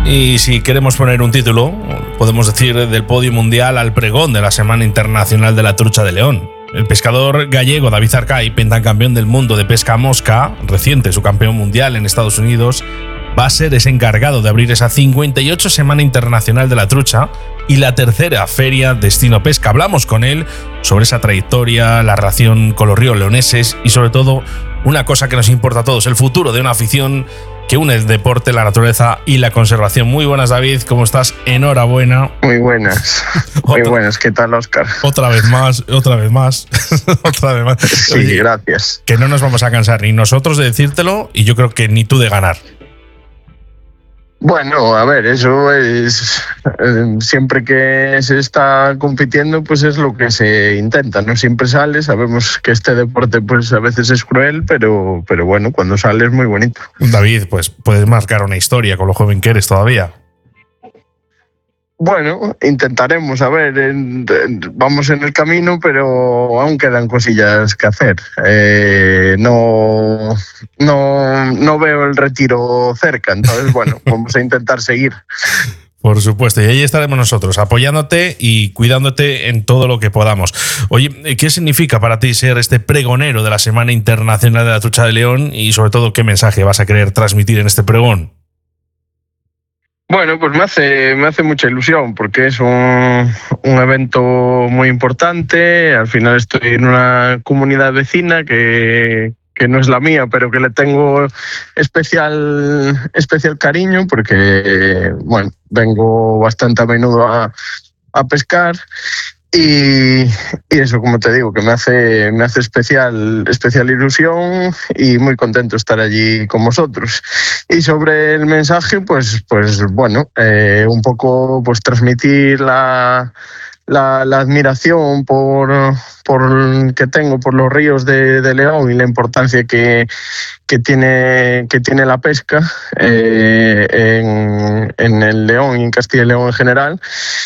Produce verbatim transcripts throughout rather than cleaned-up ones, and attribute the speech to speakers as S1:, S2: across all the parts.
S1: Y si queremos poner un título, podemos decir del podio mundial al pregón de la Semana Internacional de la Trucha de León. El pescador gallego David Arcay, pentacampeón del mundo de pesca a mosca, reciente su campeón mundial en Estados Unidos, va a ser ese encargado de abrir esa cincuenta y ocho Semana Internacional de la Trucha y la tercera feria Destino Pesca. Hablamos con él sobre esa trayectoria, la relación con los ríos leoneses y sobre todo una cosa que nos importa a todos, el futuro de una afición que une el deporte, la naturaleza y la conservación. Muy buenas, David, ¿cómo estás? Enhorabuena.
S2: Muy buenas, muy
S1: otra,
S2: buenas. ¿Qué tal, Óscar?
S1: Otra vez más, otra vez más, otra vez más.
S2: Sí, oye, gracias.
S1: Que no nos vamos a cansar ni nosotros de decírtelo y yo creo que ni tú de ganar.
S2: Bueno, a ver, eso es eh, siempre que se está compitiendo, pues es lo que se intenta, no siempre sale. Sabemos que este deporte pues a veces es cruel, pero, pero bueno, cuando sale es muy bonito.
S1: David, pues puedes marcar una historia con lo joven que eres todavía.
S2: Bueno, intentaremos, a ver, en, en, vamos en el camino, pero aún quedan cosillas que hacer. Eh, no, no, no veo el retiro cerca, entonces bueno, vamos a intentar seguir.
S1: Por supuesto, y ahí estaremos nosotros, apoyándote y cuidándote en todo lo que podamos. Oye, ¿qué significa para ti ser este pregonero de la Semana Internacional de la Trucha de León y sobre todo qué mensaje vas a querer transmitir en este pregón?
S2: Bueno, pues me hace, me hace mucha ilusión porque es un, un evento muy importante. Al final estoy en una comunidad vecina que, que no es la mía, pero que le tengo especial, especial cariño porque, bueno, vengo bastante a menudo a, a pescar. Y, y eso, como te digo, que me hace, me hace especial, especial ilusión y muy contento estar allí con vosotros. Y sobre el mensaje, pues, pues bueno, eh, un poco pues transmitir la, la, la admiración por, por que tengo por los ríos de, de León y la importancia que, que, tiene, que tiene la pesca eh, en, en el León y en Castilla y León en general.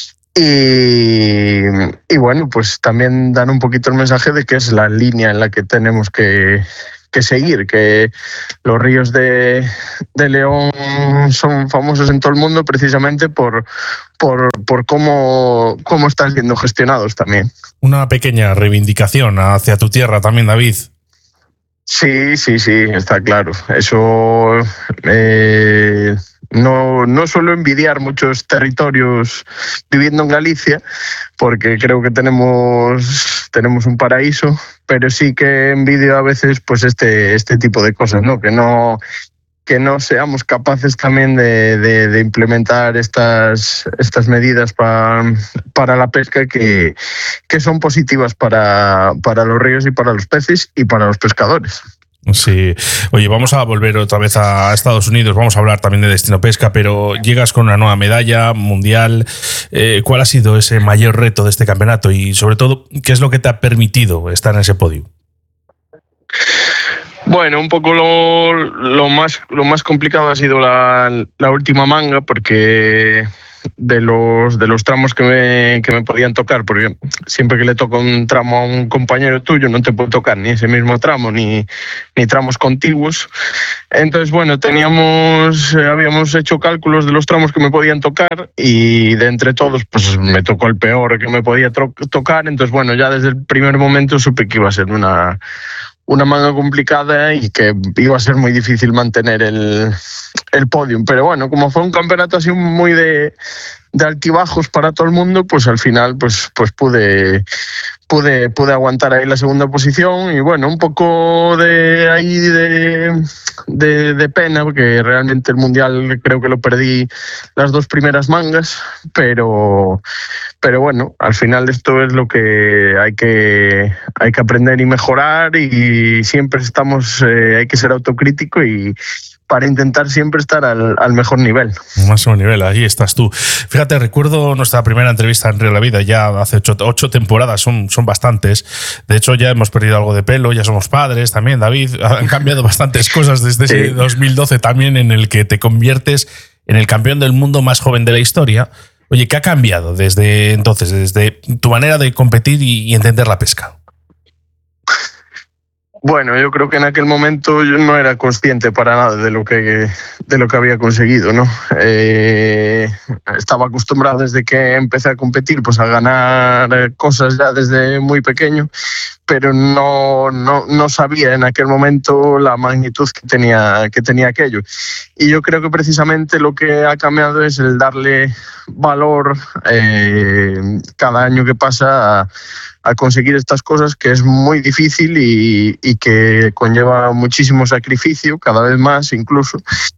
S2: Y, y bueno, pues también dan un poquito el mensaje de que es la línea en la que tenemos que, que seguir, que los ríos de, de León son famosos en todo el mundo precisamente por, por, por cómo, cómo están siendo gestionados también.
S1: Una pequeña reivindicación hacia tu tierra también, David.
S2: Sí, sí, sí, está claro. Eso... Eh, No, no suelo envidiar muchos territorios viviendo en Galicia, porque creo que tenemos, tenemos un paraíso, pero sí que envidio a veces pues este, este tipo de cosas, ¿no? Que no, que no seamos capaces también de, de, de implementar estas, estas medidas pa, para la pesca que, que son positivas para, para los ríos y para los peces y para los pescadores.
S1: Sí. Oye, vamos a volver otra vez a Estados Unidos, vamos a hablar también de Destino Pesca, pero llegas con una nueva medalla mundial. Eh, ¿Cuál ha sido ese mayor reto de este campeonato? Y sobre todo, ¿qué es lo que te ha permitido estar en ese podio?
S2: Bueno, un poco lo, lo, más, lo más complicado ha sido la, la última manga, porque de los, de los tramos que me, que me podían tocar, porque siempre que le toca un tramo a un compañero tuyo no te puede tocar ni ese mismo tramo ni, ni tramos contiguos. Entonces, bueno, teníamos, eh, habíamos hecho cálculos de los tramos que me podían tocar y de entre todos pues me tocó el peor que me podía to- tocar. Entonces, bueno, ya desde el primer momento supe que iba a ser una... una manga complicada y que iba a ser muy difícil mantener el, el podium. Pero bueno, como fue un campeonato así muy de, de altibajos para todo el mundo, pues al final pues, pues pude, pude, pude aguantar ahí la segunda posición y bueno, un poco de ahí de, de, de pena, porque realmente el Mundial creo que lo perdí las dos primeras mangas, pero... Pero bueno, al final esto es lo que hay que, hay que aprender y mejorar y siempre estamos, eh, hay que ser autocrítico y para intentar siempre estar al, al mejor nivel.
S1: Máximo nivel, ahí estás tú. Fíjate, recuerdo nuestra primera entrevista en Río de la Vida, ya hace ocho, ocho temporadas, son, son bastantes. De hecho, ya hemos perdido algo de pelo, ya somos padres también, David. Han cambiado bastantes cosas desde ese sí. dos mil doce también, en el que te conviertes en el campeón del mundo más joven de la historia. Oye, ¿qué ha cambiado desde entonces, desde tu manera de competir y, y entender la pesca?
S2: Bueno, yo creo que en aquel momento yo no era consciente para nada de lo que, de lo que había conseguido, ¿no? Eh, estaba acostumbrado desde que empecé a competir pues a ganar cosas ya desde muy pequeño, pero no, no, no sabía en aquel momento la magnitud que tenía, que tenía aquello. Y yo creo que precisamente lo que ha cambiado es el darle valor eh, cada año que pasa a, a conseguir estas cosas, que es muy difícil y, y que conlleva muchísimo sacrificio, cada vez más incluso,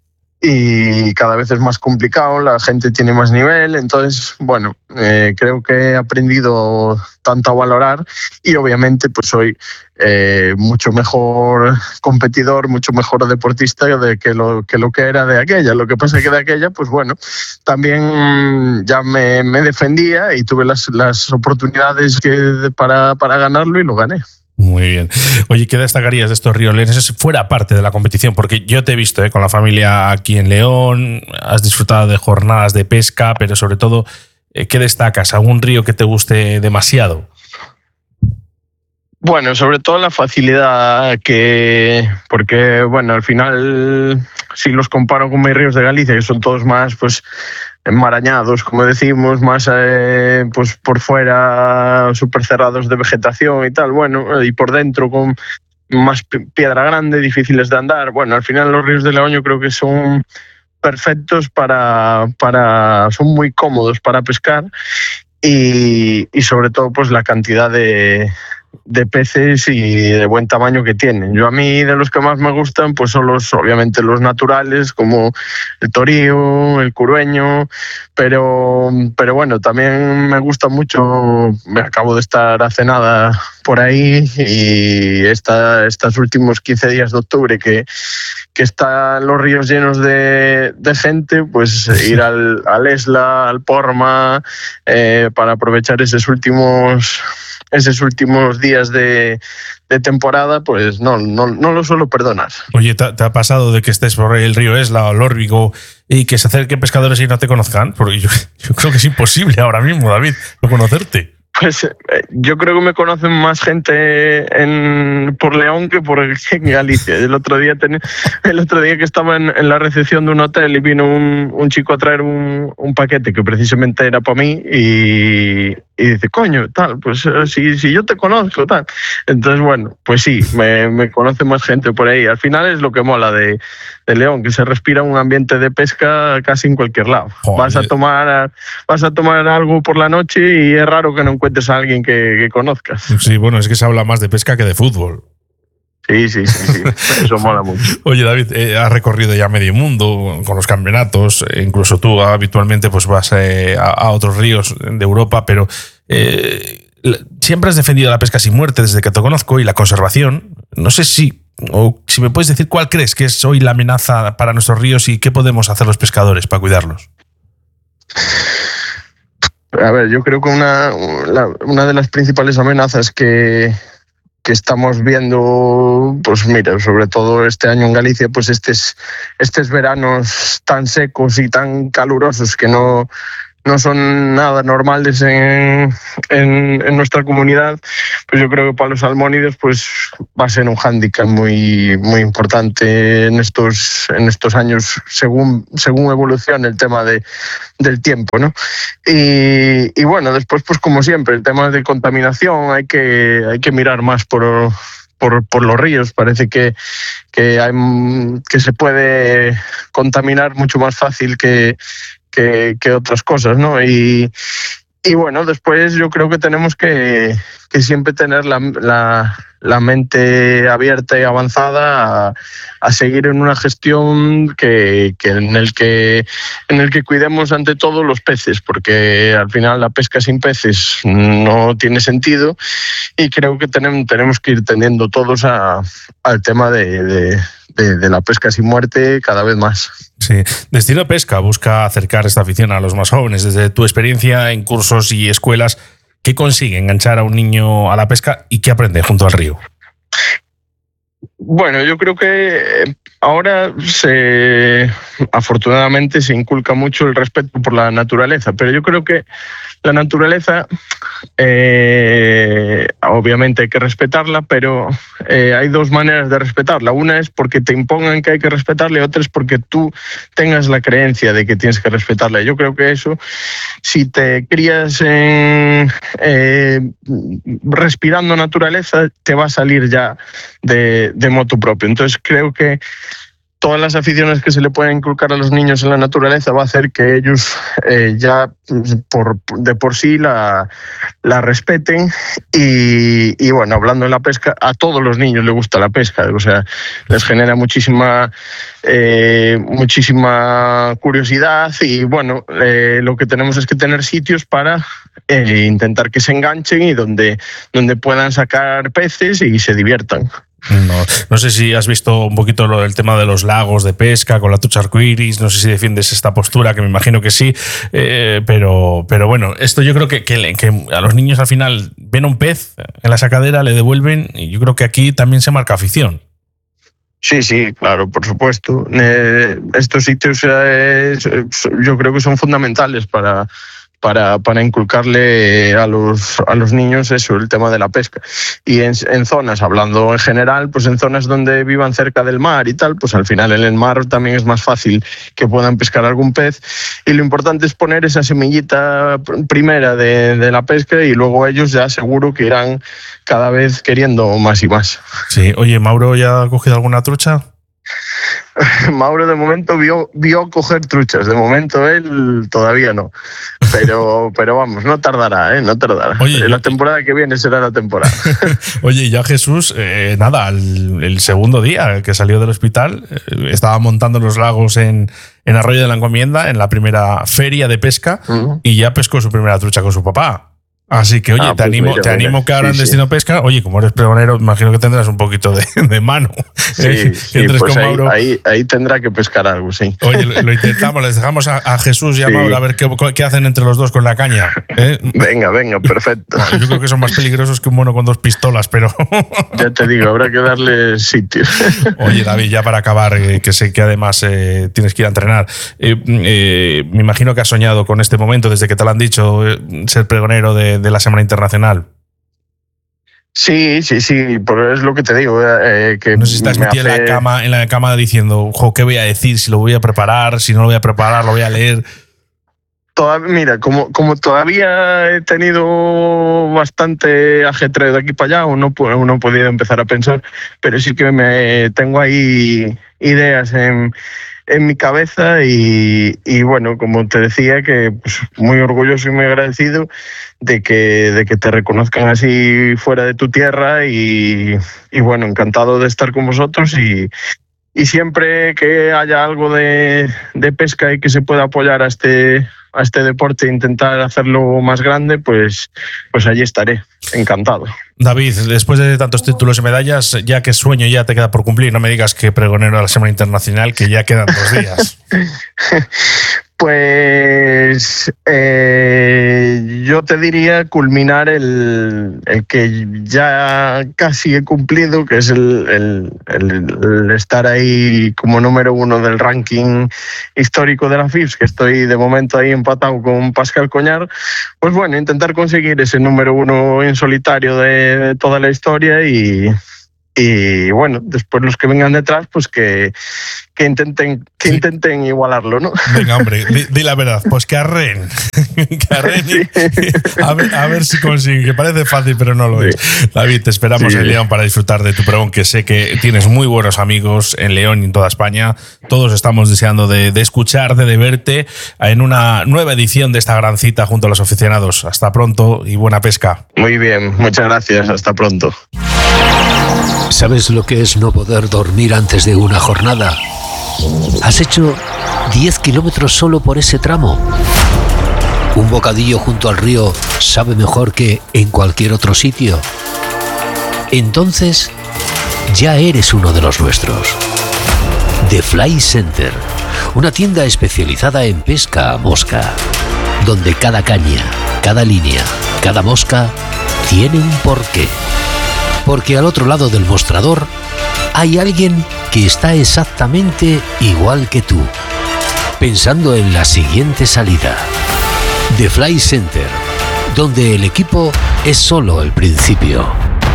S2: y cada vez es más complicado, la gente tiene más nivel, entonces, bueno, eh, creo que he aprendido tanto a valorar y obviamente pues soy eh, mucho mejor competidor, mucho mejor deportista de que lo, que lo que era de aquella. Lo que pasa es que de aquella, pues bueno, también ya me, me defendía y tuve las, las oportunidades que, para, para ganarlo y lo gané.
S1: Muy bien. Oye, ¿qué destacarías de estos riolenses fuera parte de la competición? Porque yo te he visto ¿eh? con la familia aquí en León, has disfrutado de jornadas de pesca, pero sobre todo, ¿qué destacas? ¿Algún río que te guste demasiado?
S2: Bueno, sobre todo la facilidad que... Porque, bueno, al final, si los comparo con mis ríos de Galicia, que son todos más, pues, enmarañados, como decimos, más eh, pues por fuera súper cerrados de vegetación y tal, bueno, y por dentro con más piedra grande, difíciles de andar. Bueno, al final los ríos de León yo creo que son perfectos para... para son muy cómodos para pescar y, y sobre todo pues la cantidad de... de peces y de buen tamaño que tienen. Yo a mí de los que más me gustan pues son los, obviamente los naturales como el torío, el curueño, pero, pero bueno, también me gusta mucho, me acabo de estar hace nada por ahí y esta, estos últimos quince días de octubre que, que están los ríos llenos de, de gente, pues ir al, al Esla, al Porma, eh, para aprovechar esos últimos... esos últimos días de, de temporada, pues no, no, no lo suelo perdonar.
S1: Oye, ¿te, ¿te ha pasado de que estés por el río Esla o el Órbigo y que se acerquen pescadores y no te conozcan? Porque yo, yo creo que es imposible ahora mismo, David, no conocerte.
S2: Pues eh, yo creo que me conocen más gente en, por León que por en Galicia. El otro día, ten, el otro día que estaba en, en la recepción de un hotel y vino un, un chico a traer un, un paquete que precisamente era para mí y, y dice, coño, tal, pues si, si yo te conozco, tal. Entonces, bueno, pues sí, me, me conoce más gente por ahí. Al final es lo que mola de, de León, que se respira un ambiente de pesca casi en cualquier lado. Joder. Vas a tomar, vas a tomar algo por la noche y es raro que no encuentres a alguien que, que conozcas.
S1: Sí, bueno, es que se habla más de pesca que de fútbol.
S2: Sí, sí, sí, sí. Eso mola mucho.
S1: Oye, David, eh, has recorrido ya medio mundo con los campeonatos, eh, incluso tú habitualmente pues vas eh, a, a otros ríos de Europa, pero eh, siempre has defendido la pesca sin muerte desde que te conozco y la conservación. No sé si, o si me puedes decir cuál crees que es hoy la amenaza para nuestros ríos y qué podemos hacer los pescadores para cuidarlos.
S2: A ver, yo creo que una, una de las principales amenazas que, que estamos viendo, pues mira, sobre todo este año en Galicia, pues estos, estos veranos tan secos y tan calurosos que no, no son nada normales en, en, en nuestra comunidad, pues yo creo que para los salmónidos pues va a ser un hándicap muy, muy importante en estos, en estos años según, según evolucione el tema de, del tiempo, ¿no? Y, y bueno, después pues como siempre, el tema de contaminación hay que, hay que mirar más por... Por, por los ríos. Parece que, que, hay, que se puede contaminar mucho más fácil que, que, que otras cosas, ¿no? Y, y bueno, después yo creo que tenemos que, que siempre tener la, la, la mente abierta y avanzada a, a seguir en una gestión que, que en, el que en el que cuidemos ante todo los peces, porque al final la pesca sin peces no tiene sentido y creo que tenemos, tenemos que ir tendiendo todos a, al tema de, de, de, de la pesca sin muerte cada vez más.
S1: Sí. Destino Pesca busca acercar esta afición a los más jóvenes. Desde tu experiencia en cursos y escuelas, ¿qué consigue enganchar a un niño a la pesca y qué aprende junto al río?
S2: Bueno, yo creo que ahora se, afortunadamente se inculca mucho el respeto por la naturaleza, pero yo creo que la naturaleza, eh, obviamente hay que respetarla, pero eh, hay dos maneras de respetarla. Una es porque te impongan que hay que respetarla y otra es porque tú tengas la creencia de que tienes que respetarla. Yo creo que eso, si te crías en, eh, respirando naturaleza, te va a salir ya de, de motu propio. Entonces creo que todas las aficiones que se le pueden inculcar a los niños en la naturaleza va a hacer que ellos eh, ya por, de por sí la, la respeten y, y bueno, hablando de la pesca, a todos los niños les gusta la pesca, o sea, les genera muchísima eh, muchísima curiosidad y bueno, eh, lo que tenemos es que tener sitios para eh, intentar que se enganchen y donde, donde puedan sacar peces y se diviertan.
S1: No, no sé si has visto un poquito lo del tema de los lagos de pesca con la trucha arcoiris, no sé si defiendes esta postura, que me imagino que sí, eh, pero, pero bueno, esto yo creo que, que, que a los niños al final ven un pez en la sacadera, le devuelven y yo creo que aquí también se marca afición.
S2: Sí, sí, claro, por supuesto. Eh, estos sitios eh, yo creo que son fundamentales para... Para, para inculcarle a los, a los niños eso, el tema de la pesca. Y en, en zonas, hablando en general, pues en zonas donde vivan cerca del mar y tal, pues al final en el mar también es más fácil que puedan pescar algún pez. Y lo importante es poner esa semillita primera de, de la pesca y luego ellos ya seguro que irán cada vez queriendo más y más.
S1: Sí, oye, ¿Mauro ya ha cogido alguna trucha?
S2: Mauro de momento vio, vio coger truchas, de momento él todavía no, pero, pero vamos, no tardará, ¿eh? No tardará. Oye, la temporada que viene será la temporada.
S1: Oye, ya Jesús, eh, nada, el, el segundo día que salió del hospital, eh, estaba montando los lagos en, en Arroyo de la Encomienda, en la primera feria de pesca, uh-huh. y ya pescó su primera trucha con su papá. Así que, oye, ah, te pues animo, mira, te animo que ahora sí, en Destino sí. Pesca, oye, como eres pregonero, imagino que tendrás un poquito de, de mano.
S2: Sí, eh, sí pues con ahí, Mauro. Ahí, ahí tendrá que pescar algo, sí.
S1: Oye, lo, lo intentamos, les dejamos a, a Jesús y a sí. Mauro a ver qué, qué hacen entre los dos con la caña. ¿eh?
S2: Venga, venga, perfecto.
S1: Bueno, yo creo que son más peligrosos que un mono con dos pistolas, pero...
S2: Ya te digo, habrá que darle sitio.
S1: Oye, David, ya para acabar, eh, que sé que además eh, tienes que ir a entrenar, eh, eh, me imagino que has soñado con este momento desde que te lo han dicho, eh, ser pregonero de, de la Semana Internacional.
S2: Sí, sí, sí, pero es lo que te digo. Eh, que
S1: no sé si estás metido hace... en, la cama, en la cama diciendo, jo, ¿qué voy a decir? Si lo voy a preparar, si no lo voy a preparar, lo voy a leer.
S2: Todavía, mira, como, como todavía he tenido bastante ajetreo de aquí para allá, o no, no he podido empezar a pensar, pero sí que me tengo ahí ideas en... en mi cabeza y, y bueno, como te decía, que pues, muy orgulloso y muy agradecido de que, de que te reconozcan así fuera de tu tierra y, y bueno, encantado de estar con vosotros y, y siempre que haya algo de, de pesca y que se pueda apoyar a este, a este deporte e intentar hacerlo más grande, pues, pues allí estaré, encantado.
S1: David, después de tantos títulos y medallas, ya que sueño ya te queda por cumplir, no me digas que pregonero de la Semana Internacional, que ya quedan dos días.
S2: Pues eh, yo te diría culminar el, el que ya casi he cumplido, que es el, el, el, el estar ahí como número uno del ranking histórico de la F I P S, que estoy de momento ahí empatado con Pascal Coñar. Pues bueno, intentar conseguir ese número uno en solitario de, de toda la historia y... Y bueno, después los que vengan detrás, pues que, que intenten que sí. intenten igualarlo, ¿no?
S1: Venga, hombre, di, di la verdad, pues que arren. Que arren sí. a, ver, a ver si consiguen, que parece fácil, pero no lo sí. es. David, te esperamos sí. en León para disfrutar de tu pregón, que sé que tienes muy buenos amigos en León y en toda España. Todos estamos deseando de, de escucharte, de verte en una nueva edición de esta gran cita junto a los aficionados. Hasta pronto y buena pesca.
S2: Muy bien, muchas gracias. Hasta pronto.
S3: ¿Sabes lo que es no poder dormir antes de una jornada? ¿Has hecho diez kilómetros solo por ese tramo? ¿Un bocadillo junto al río sabe mejor que en cualquier otro sitio? Entonces, ya eres uno de los nuestros. The Fly Center, una tienda especializada en pesca a mosca, donde cada caña, cada línea, cada mosca tiene un porqué. Porque al otro lado del mostrador hay alguien que está exactamente igual que tú, pensando en la siguiente salida. The Fly Center, donde el equipo es solo el principio.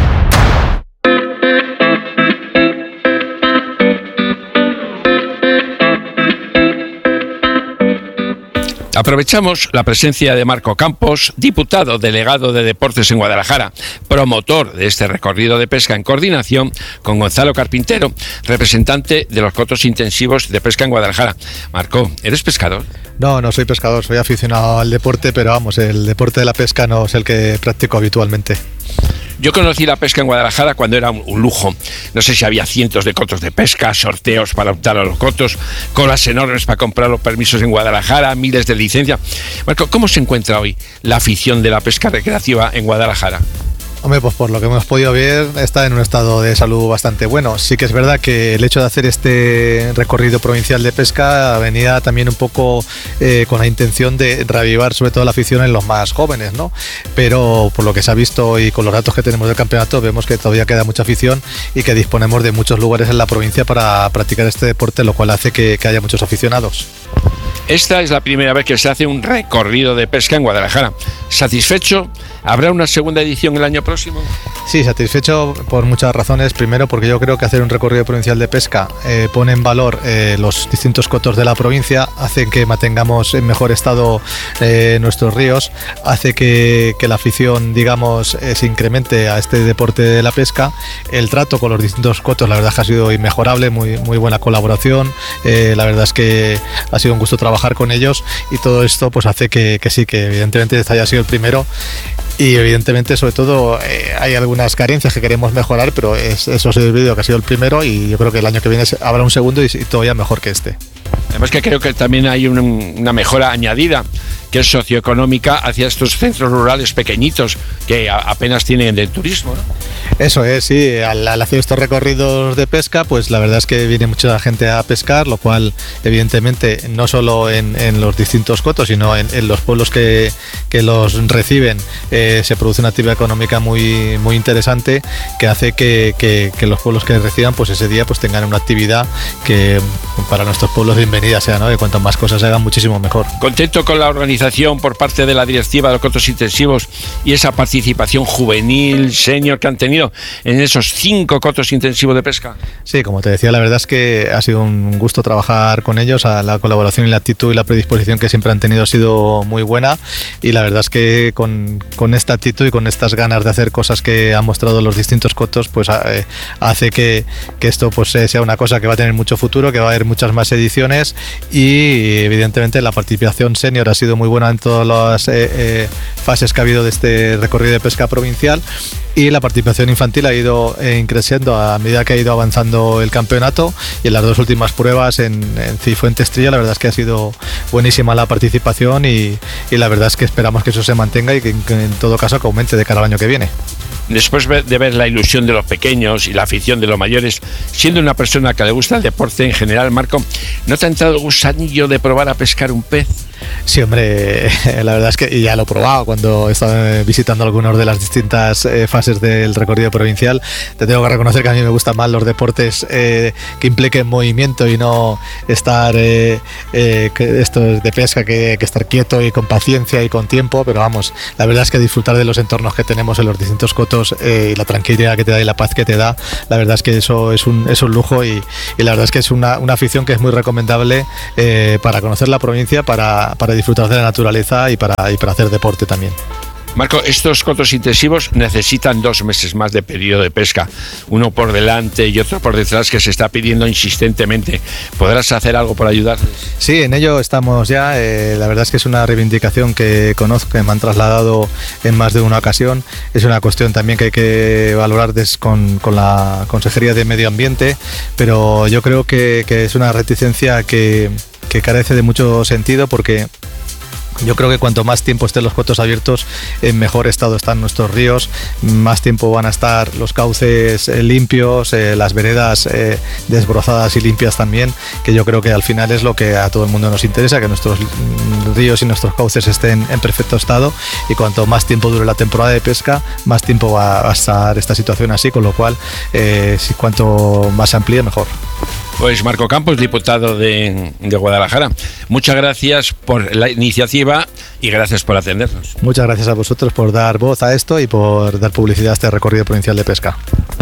S4: Aprovechamos la presencia de Marco Campos, diputado delegado de Deportes en Guadalajara, promotor de este recorrido de pesca en coordinación con Gonzalo Carpintero, representante de los cotos intensivos de pesca en Guadalajara. Marco, ¿eres pescador?
S5: No, no soy pescador, soy aficionado al deporte, pero vamos, el deporte de la pesca no es el que practico habitualmente.
S4: Yo conocí la pesca en Guadalajara cuando era un, un lujo. No sé si había cientos de cotos de pesca, sorteos para optar a los cotos, colas enormes para comprar los permisos en Guadalajara, miles de licencias. Marco, ¿cómo se encuentra hoy la afición de la pesca recreativa en Guadalajara?
S5: Hombre, pues por lo que hemos podido ver, está en un estado de salud bastante bueno. Sí que es verdad que el hecho de hacer este recorrido provincial de pesca venía también un poco eh, con la intención de reavivar sobre todo la afición en los más jóvenes, ¿no? Pero por lo que se ha visto y con los datos que tenemos del campeonato, vemos que todavía queda mucha afición y que disponemos de muchos lugares en la provincia para practicar este deporte, lo cual hace que, que haya muchos aficionados.
S4: Esta es la primera vez que se hace un recorrido de pesca en Guadalajara. ¿Satisfecho? ¿Habrá una segunda edición el año próximo?
S5: Sí, satisfecho por muchas razones. Primero, porque yo creo que hacer un recorrido provincial de pesca eh, pone en valor eh, los distintos cotos de la provincia, hace que mantengamos en mejor estado eh, nuestros ríos, hace que, que la afición, digamos, eh, se incremente a este deporte de la pesca. El trato con los distintos cotos, la verdad es que ha sido inmejorable, muy, muy buena colaboración. Eh, la verdad es que ha sido un gusto trabajar con ellos y todo esto pues hace que, que sí, que evidentemente este haya sido el primero. Y evidentemente, sobre todo, eh, hay algunas carencias que queremos mejorar, pero es, eso se debido a que ha sido el primero y yo creo que el año que viene habrá un segundo y, y todavía mejor que este.
S4: Además que creo que también hay un, una mejora añadida, que es socioeconómica hacia estos centros rurales pequeñitos que a, apenas tienen del turismo, ¿no?
S5: Eso es, sí, al, al hacer estos recorridos de pesca, pues la verdad es que viene mucha gente a pescar, lo cual evidentemente no solo en, en los distintos cotos, sino en, en los pueblos que, que los reciben, eh, se produce una actividad económica muy, muy interesante que hace que, que, que los pueblos que reciban pues ese día pues tengan una actividad que para nuestros pueblos bienvenida sea, ¿no? Y cuanto más cosas se hagan, muchísimo mejor.
S4: Contento con la organización por parte de la directiva de los cotos intensivos y esa participación juvenil, senior que han tenido en esos cinco cotos intensivos de pesca.
S5: Sí, como te decía, la verdad es que ha sido un gusto trabajar con ellos. La colaboración y la actitud y la predisposición que siempre han tenido ha sido muy buena y la verdad es que con, con esta actitud y con estas ganas de hacer cosas que han mostrado los distintos cotos, pues eh, hace que, que esto pues sea una cosa que va a tener mucho futuro, que va a haber muchas más ediciones y evidentemente la participación senior ha sido muy buena en todas las eh, eh, fases que ha habido de este recorrido de pesca provincial. Y la participación infantil ha ido eh, creciendo a medida que ha ido avanzando el campeonato y en las dos últimas pruebas en, en Cifuentes Trilla la verdad es que ha sido buenísima la participación y, y la verdad es que esperamos que eso se mantenga y que, que en todo caso que aumente de cara al año que viene.
S4: Después de ver la ilusión de los pequeños y la afición de los mayores, siendo una persona que le gusta el deporte en general, Marco, ¿no te ha entrado el gusanillo de probar a pescar un pez?
S5: Sí, hombre, la verdad es que ya lo he probado cuando he estado visitando algunas de las distintas eh, fases del recorrido provincial. Te tengo que reconocer que a mí me gustan más los deportes eh, que impliquen movimiento y no estar eh, eh, esto de pesca que, que estar quieto y con paciencia y con tiempo, pero vamos, la verdad es que disfrutar de los entornos que tenemos en los distintos cotos eh, y la tranquilidad que te da y la paz que te da, la verdad es que eso es un, es un lujo y, y la verdad es que es una, una afición que es muy recomendable eh, para conocer la provincia, para para disfrutar de la naturaleza y para, y para hacer deporte también.
S4: Marco, estos cotos intensivos necesitan dos meses más de periodo de pesca, uno por delante y otro por detrás que se está pidiendo insistentemente. ¿Podrás hacer algo por ayudarles?
S5: Sí, en ello estamos ya. Eh, la verdad es que es una reivindicación que conozco, que me han trasladado en más de una ocasión. Es una cuestión también que hay que valorar des, con, con la Consejería de Medio Ambiente, pero yo creo que, que es una reticencia que, que carece de mucho sentido porque Yo creo que cuanto más tiempo estén los cotos abiertos, en mejor estado están nuestros ríos, más tiempo van a estar los cauces eh, limpios, eh, las veredas eh, desbrozadas y limpias también, que yo creo que al final es lo que a todo el mundo nos interesa, que nuestros ríos y nuestros cauces estén en perfecto estado, y cuanto más tiempo dure la temporada de pesca, más tiempo va a estar esta situación así, con lo cual eh, si cuanto más se amplíe, mejor.
S4: Pues Marco Campos, diputado de, de Guadalajara, muchas gracias por la iniciativa y gracias por atendernos.
S5: Muchas gracias a vosotros por dar voz a esto y por dar publicidad a este recorrido provincial de pesca.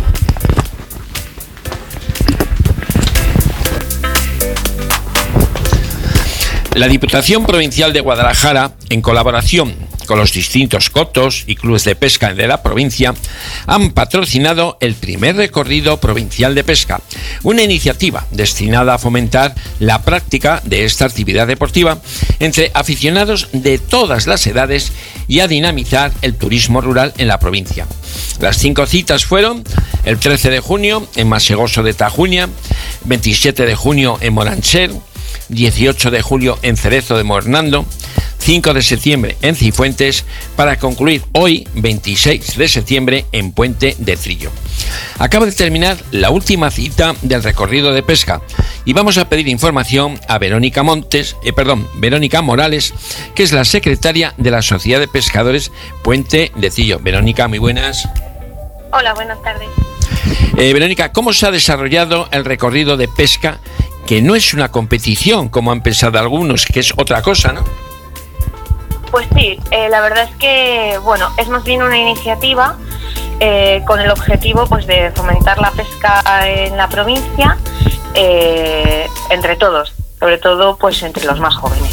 S4: La Diputación Provincial de Guadalajara, en colaboración con los distintos cotos y clubes de pesca de la provincia, han patrocinado el primer recorrido provincial de pesca, una iniciativa destinada a fomentar la práctica de esta actividad deportiva entre aficionados de todas las edades y a dinamizar el turismo rural en la provincia. Las cinco citas fueron el trece de junio en Masegoso de Tajuña, veintisiete de junio en Morancher, dieciocho de julio en Cerezo de Mornando, cinco de septiembre en Cifuentes, para concluir hoy, veintiséis de septiembre, en Puente de Trillo. Acaba de terminar la última cita del recorrido de pesca y vamos a pedir información a Verónica Montes, eh, perdón, Verónica Morales, que es la secretaria de la Sociedad de Pescadores Puente de Trillo. Verónica, muy buenas.
S6: Hola, buenas tardes.
S4: Eh, Verónica, ¿cómo se ha desarrollado el recorrido de pesca? Que no es una competición, como han pensado algunos, que es otra cosa, ¿no?
S6: Pues sí, eh, la verdad es que, bueno, es más bien una iniciativa eh, con el objetivo, pues, de fomentar la pesca en la provincia eh, entre todos, sobre todo, pues, entre los más jóvenes.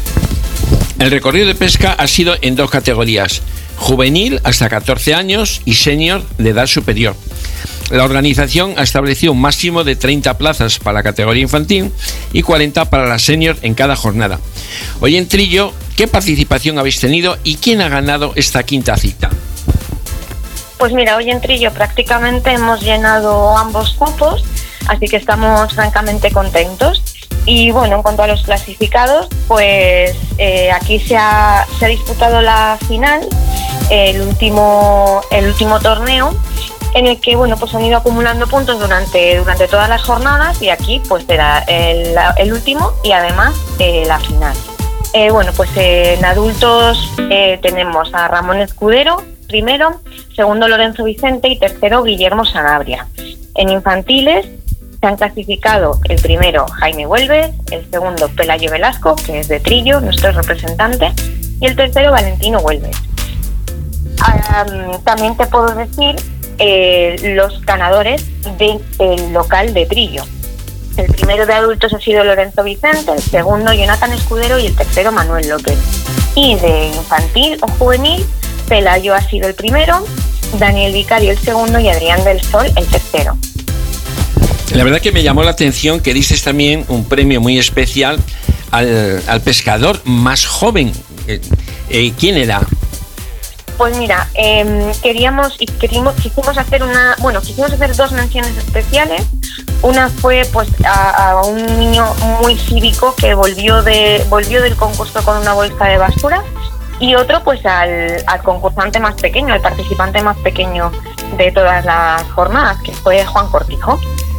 S4: El recorrido de pesca ha sido en dos categorías: juvenil hasta catorce años y senior de edad superior. La organización ha establecido un máximo de treinta plazas para la categoría infantil y cuarenta para la senior en cada jornada. Hoy en Trillo, ¿qué participación habéis tenido y quién ha ganado esta quinta cita?
S6: Pues mira, hoy en Trillo prácticamente hemos llenado ambos cupos, así que estamos francamente contentos. Y bueno, en cuanto a los clasificados, pues eh, aquí se ha, se ha disputado la final, el último, el último torneo, en el que, bueno, pues han ido acumulando puntos durante, durante todas las jornadas, y aquí pues era el, el último y además eh, la final. Eh, bueno, pues eh, en adultos eh, tenemos a Ramón Escudero primero, segundo Lorenzo Vicente y tercero Guillermo Sanabria. En infantiles se han clasificado el primero Jaime Huelves, el segundo Pelayo Velasco, que es de Trillo, nuestro representante, y el tercero Valentino Huelves. Um, también te puedo decir eh, los ganadores del local de Trillo. El primero de adultos ha sido Lorenzo Vicente, el segundo Jonathan Escudero y el tercero Manuel López. Y de infantil o juvenil, Pelayo ha sido el primero, Daniel Vicario el segundo y Adrián del Sol el tercero.
S4: La verdad que me llamó la atención que dices también un premio muy especial al, al pescador más joven. Eh, eh, ¿Quién era?
S6: Pues mira, eh, queríamos y queríamos, quisimos hacer una, bueno, quisimos hacer dos menciones especiales. Una fue pues a, a un niño muy cívico que volvió de volvió del concurso con una bolsa de basura, y otro pues al, al concursante más pequeño, al participante más pequeño de todas las jornadas, que fue Juan Cortijo.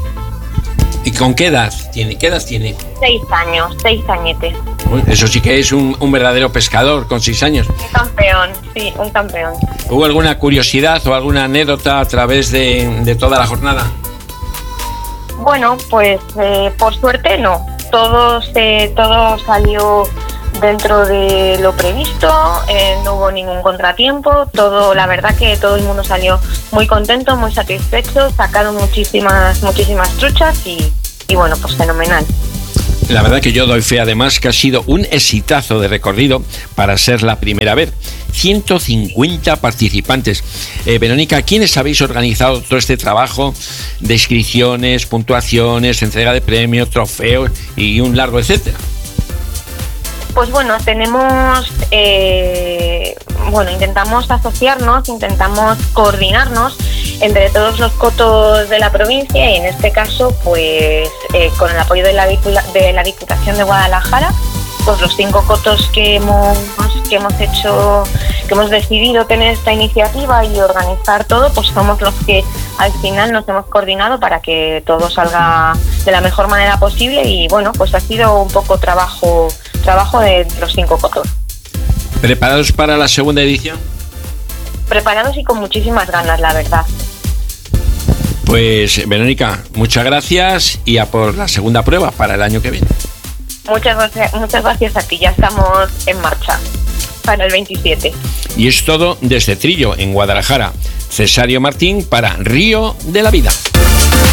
S4: ¿Y con qué edad tiene? ¿Qué edad tiene?
S6: Seis años, seis añetes.
S4: Uy, eso sí que es un, un verdadero pescador con seis años.
S6: Un campeón, sí, un campeón.
S4: ¿Hubo alguna curiosidad o alguna anécdota a través de, de toda la jornada?
S6: Bueno, pues eh, por suerte no. Todo, se, todo salió dentro de lo previsto, eh, no hubo ningún contratiempo, todo, la verdad que todo el mundo salió muy contento, muy satisfecho, sacaron muchísimas, muchísimas truchas y, y bueno, pues fenomenal.
S4: La verdad que yo doy fe además que ha sido un exitazo de recorrido para ser la primera vez. ciento cincuenta participantes. Eh, Verónica, ¿quiénes habéis organizado todo este trabajo de inscripciones, puntuaciones, entrega de premios, trofeos y un largo etcétera?
S6: Pues bueno, tenemos, eh, bueno, intentamos asociarnos, intentamos coordinarnos entre todos los cotos de la provincia, y en este caso, pues, eh, con el apoyo de la, de la Diputación de Guadalajara, pues los cinco cotos que hemos, que hemos hecho, que hemos decidido tener esta iniciativa y organizar todo, pues somos los que al final nos hemos coordinado para que todo salga de la mejor manera posible y bueno, pues ha sido un poco trabajo, trabajo de los cinco cotos.
S4: ¿Preparados para la segunda edición?
S6: Preparados y con muchísimas ganas, la verdad.
S4: Pues Verónica, muchas gracias y a por la segunda prueba para el año que viene.
S6: Muchas gracias, muchas gracias a ti, ya estamos en marcha para el veintisiete.
S4: Y es todo desde Trillo, en Guadalajara. Cesario Martín para Río de la Vida.